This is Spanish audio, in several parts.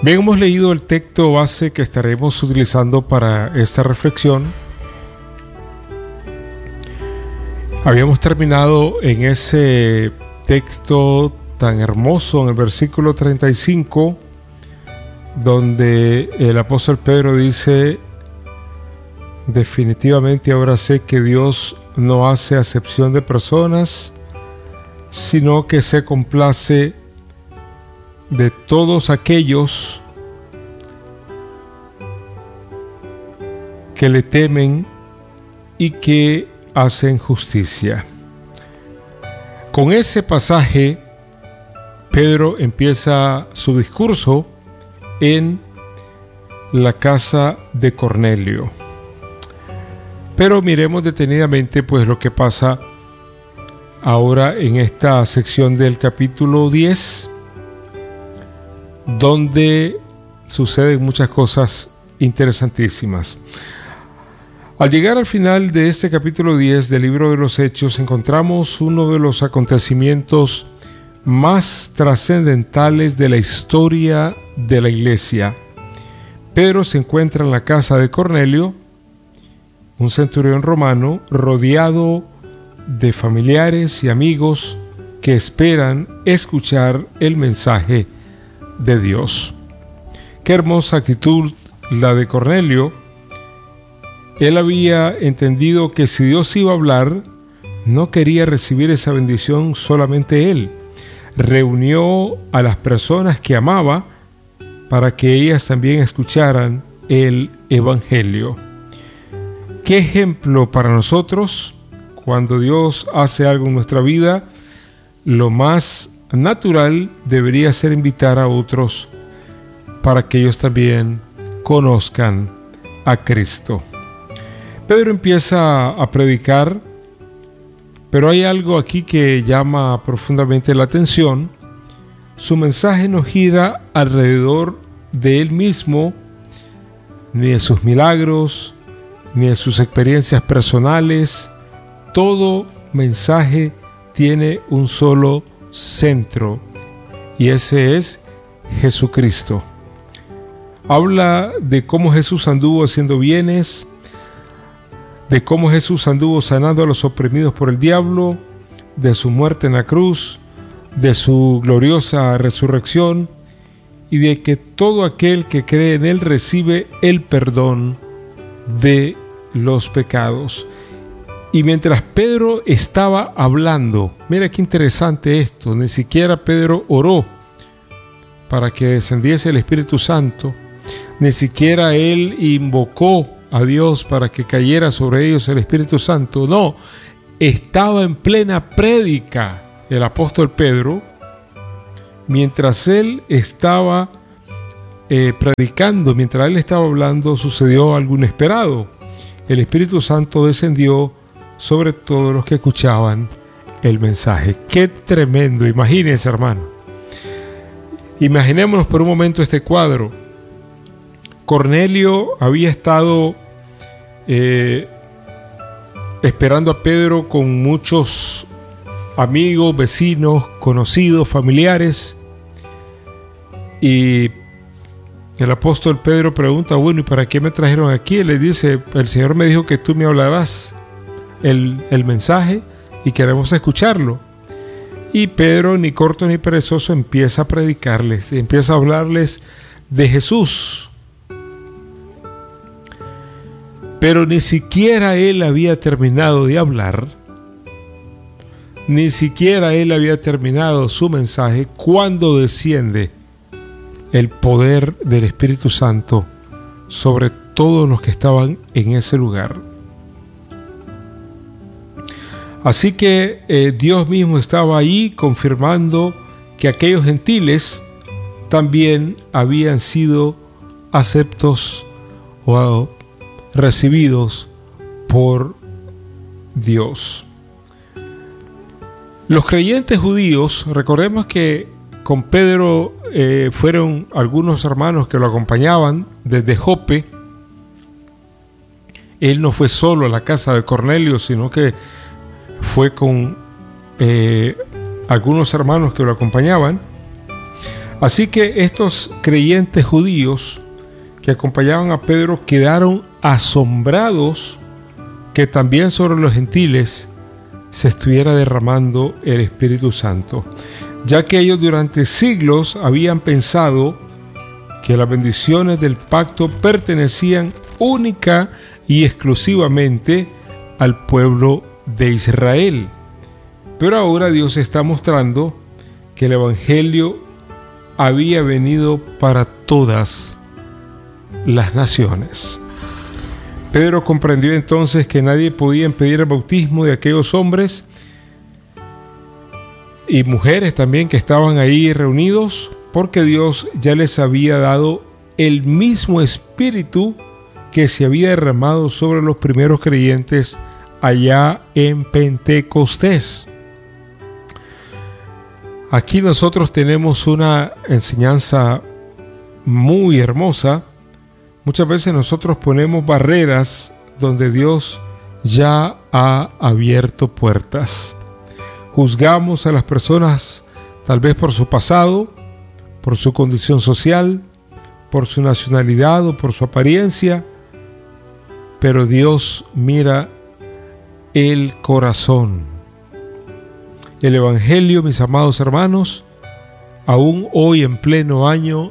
Bien, hemos leído el texto base que estaremos utilizando para esta reflexión. Habíamos terminado en ese texto tan hermoso, en el versículo 35, donde el apóstol Pedro dice: definitivamente ahora sé que Dios no hace acepción de personas, sino que se complace de todos aquellos que le temen y que hacen justicia. Con ese pasaje, Pedro empieza su discurso en la casa de Cornelio. Pero miremos detenidamente pues lo que pasa ahora en esta sección del capítulo 10, donde suceden muchas cosas interesantísimas. Al llegar al final de este capítulo 10 del libro de los Hechos, encontramos uno de los acontecimientos más trascendentales de la historia de la iglesia. Pedro se encuentra en la casa de Cornelio, un centurión romano, rodeado de familiares y amigos que esperan escuchar el mensaje de Dios. Qué hermosa actitud la de Cornelio. Él había entendido que si Dios iba a hablar, no quería recibir esa bendición solamente él. Reunió a las personas que amaba para que ellas también escucharan el Evangelio. ¿Qué ejemplo para nosotros? Cuando Dios hace algo en nuestra vida, lo más natural debería ser invitar a otros para que ellos también conozcan a Cristo. Pedro empieza a predicar, pero hay algo aquí que llama profundamente la atención. Su mensaje no gira alrededor de él mismo, ni de sus milagros, ni de sus experiencias personales. Todo mensaje tiene un solo centro, y ese es Jesucristo. Habla de cómo Jesús anduvo haciendo bienes, de cómo Jesús anduvo sanando a los oprimidos por el diablo, de su muerte en la cruz, de su gloriosa resurrección, y de que todo aquel que cree en él recibe el perdón de los pecados. Y mientras Pedro estaba hablando, mira qué interesante esto, ni siquiera Pedro oró para que descendiese el Espíritu Santo, ni siquiera él invocó a Dios para que cayera sobre ellos el Espíritu Santo. No, estaba en plena prédica el apóstol Pedro. Mientras él estaba predicando, mientras él estaba hablando, sucedió algo inesperado. El Espíritu Santo descendió sobre todos los que escuchaban el mensaje. ¡Qué tremendo! Imagínense, hermano. Imaginémonos por un momento este cuadro. Cornelio había estado esperando a Pedro con muchos amigos, vecinos, conocidos, familiares, y el apóstol Pedro pregunta: bueno, ¿y para qué me trajeron aquí? Él le dice: el Señor me dijo que tú me hablarás el mensaje y queremos escucharlo. Y Pedro, ni corto ni perezoso, empieza a predicarles, empieza a hablarles de Jesús. Pero ni siquiera él había terminado de hablar, ni siquiera él había terminado su mensaje cuando desciende el poder del Espíritu Santo sobre todos los que estaban en ese lugar. Así que Dios mismo estaba ahí confirmando que aquellos gentiles también habían sido aceptos o recibidos por Dios. Los creyentes judíos, recordemos que con Pedro fueron algunos hermanos que lo acompañaban desde Jope. Él no fue solo a la casa de Cornelio, sino que fue con algunos hermanos que lo acompañaban. Así que estos creyentes judíos que acompañaban a Pedro quedaron asombrados que también sobre los gentiles se estuviera derramando el Espíritu Santo, ya que ellos durante siglos habían pensado que las bendiciones del pacto pertenecían única y exclusivamente al pueblo de Israel. Pero ahora Dios está mostrando que el Evangelio había venido para todas las naciones. Pedro comprendió entonces que nadie podía impedir el bautismo de aquellos hombres y mujeres también que estaban ahí reunidos, porque Dios ya les había dado el mismo espíritu que se había derramado sobre los primeros creyentes allá en Pentecostés. Aquí nosotros tenemos una enseñanza muy hermosa. Muchas veces nosotros ponemos barreras donde Dios ya ha abierto puertas. Juzgamos a las personas tal vez por su pasado, por su condición social, por su nacionalidad o por su apariencia, pero Dios mira el corazón. El Evangelio, mis amados hermanos, aún hoy en pleno año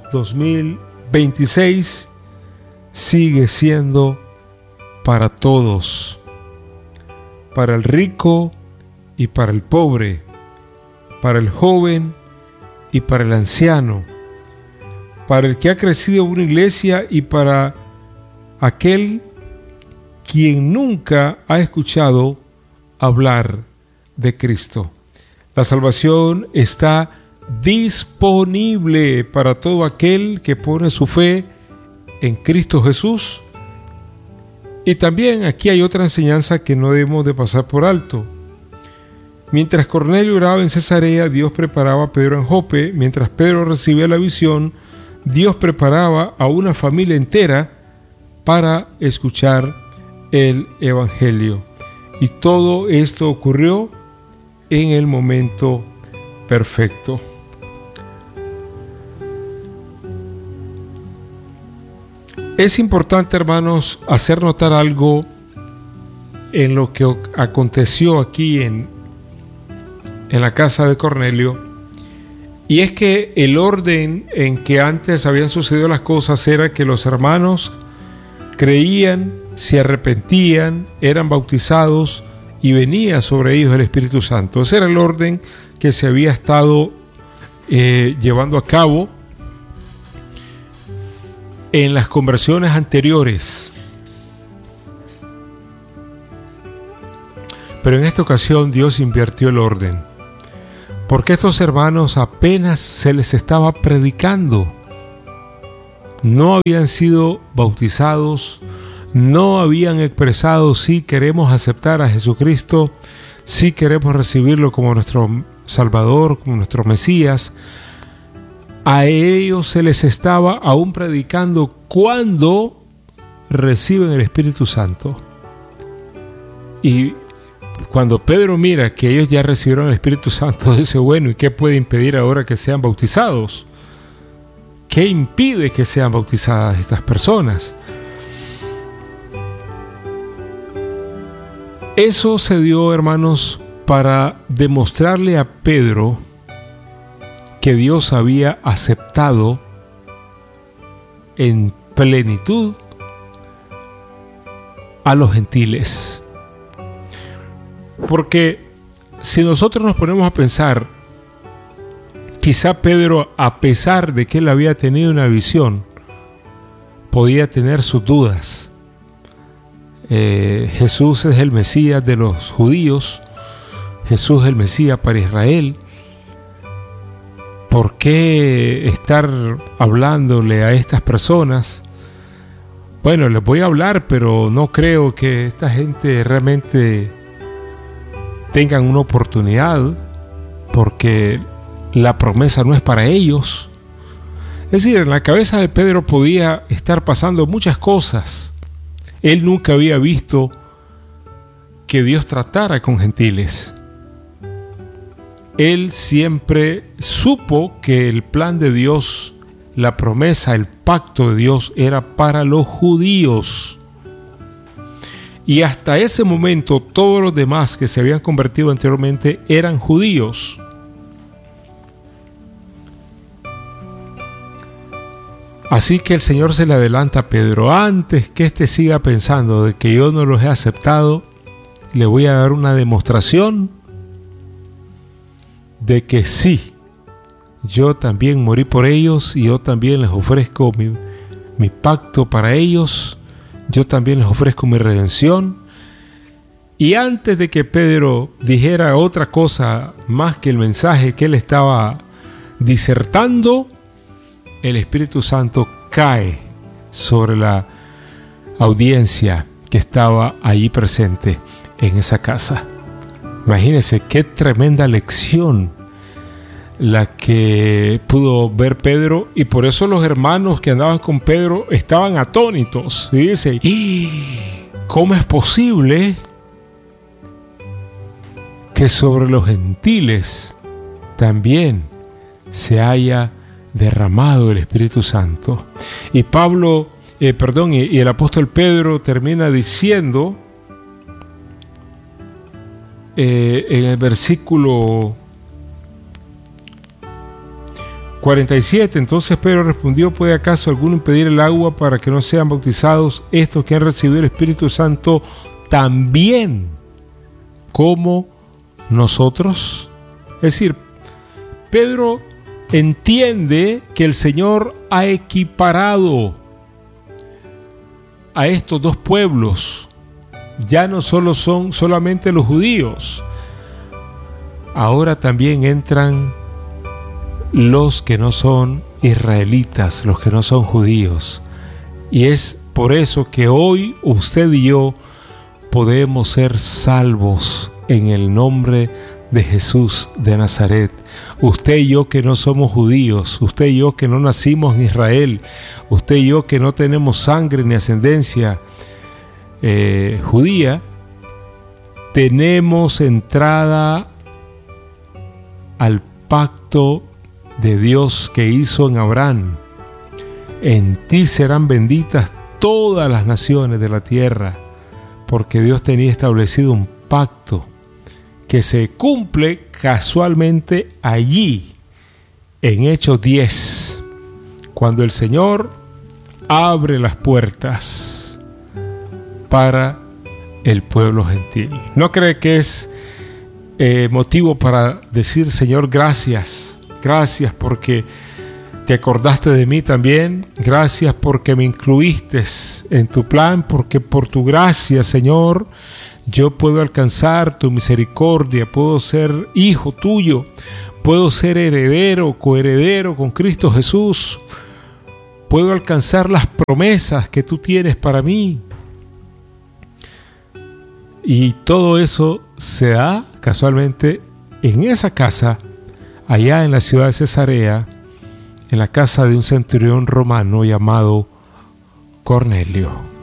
2026, sigue siendo para todos, para el rico y para el pobre, para el joven y para el anciano, para el que ha crecido en una iglesia y para aquel quien nunca ha escuchado hablar de Cristo. La salvación está disponible para todo aquel que pone su fe en Cristo Jesús. Y también aquí hay otra enseñanza que no debemos de pasar por alto. Mientras Cornelio oraba en Cesarea, Dios preparaba a Pedro en Jope. Mientras Pedro recibía la visión, Dios preparaba a una familia entera para escuchar el Evangelio. Y todo esto ocurrió en el momento perfecto. Es importante, hermanos, hacer notar algo en lo que aconteció aquí en la casa de Cornelio, y es que el orden en que antes habían sucedido las cosas era que los hermanos creían, se arrepentían, eran bautizados y venía sobre ellos el Espíritu Santo. Ese era el orden que se había estado llevando a cabo en las conversiones anteriores. Pero en esta ocasión Dios invirtió el orden, porque estos hermanos apenas se les estaba predicando. No habían sido bautizados, no habían expresado sí queremos aceptar a Jesucristo, sí queremos recibirlo como nuestro Salvador, como nuestro Mesías. A ellos se les estaba aún predicando cuando reciben el Espíritu Santo. Y cuando Pedro mira que ellos ya recibieron el Espíritu Santo, dice, bueno, ¿y qué puede impedir ahora que sean bautizados? ¿Qué impide que sean bautizadas estas personas? Eso se dio, hermanos, para demostrarle a Pedro que Dios había aceptado en plenitud a los gentiles. Porque si nosotros nos ponemos a pensar, quizá Pedro, a pesar de que él había tenido una visión, podía tener sus dudas. Jesús es el Mesías de los judíos, Jesús es el Mesías para Israel. ¿Por qué estar hablándole a estas personas? Bueno, les voy a hablar, pero no creo que esta gente realmente tengan una oportunidad, porque la promesa no es para ellos. Es decir, en la cabeza de Pedro podía estar pasando muchas cosas. Él nunca había visto que Dios tratara con gentiles. él siempre supo que el plan de Dios, la promesa, el pacto de Dios era para los judíos. Y hasta ese momento todos los demás que se habían convertido anteriormente eran judíos. Así que el Señor se le adelanta a Pedro: antes que éste siga pensando de que yo no los he aceptado, le voy a dar una demostración de que sí, yo también morí por ellos y yo también les ofrezco mi pacto para ellos, yo también les ofrezco mi redención. Y antes de que Pedro dijera otra cosa más que el mensaje que él estaba disertando, el Espíritu Santo cae sobre la audiencia que estaba allí presente en esa casa. Imagínense qué tremenda lección la que pudo ver Pedro, y por eso los hermanos que andaban con Pedro estaban atónitos. Y dice: ¿cómo es posible que sobre los gentiles también se haya derramado el Espíritu Santo? Y Pablo, y el apóstol Pedro termina diciendo en el versículo 47: entonces Pedro respondió: ¿puede acaso alguno impedir el agua para que no sean bautizados estos que han recibido el Espíritu Santo también como nosotros? Es decir, Pedro entiende que el Señor ha equiparado a estos dos pueblos. Ya no solo son solamente los judíos, ahora también entran los que no son israelitas, los que no son judíos. Y es por eso que hoy usted y yo podemos ser salvos en el nombre de Jesús de Nazaret. Usted y yo que no somos judíos, usted y yo que no nacimos en Israel, usted y yo que no tenemos sangre ni ascendencia judía, tenemos entrada al pacto de Dios que hizo en Abraham. En ti serán benditas todas las naciones de la tierra, porque Dios tenía establecido un pacto que se cumple casualmente allí en Hechos 10, cuando el Señor abre las puertas para el pueblo gentil. ¿No cree que es motivo para decir: Señor, gracias? Gracias porque te acordaste de mí también. Gracias porque me incluiste en tu plan, porque por tu gracia, Señor, yo puedo alcanzar tu misericordia, puedo ser hijo tuyo, puedo ser heredero, coheredero con Cristo Jesús, puedo alcanzar las promesas que tú tienes para mí. Y todo eso se da casualmente en esa casa, allá en la ciudad de Cesarea, en la casa de un centurión romano llamado Cornelio.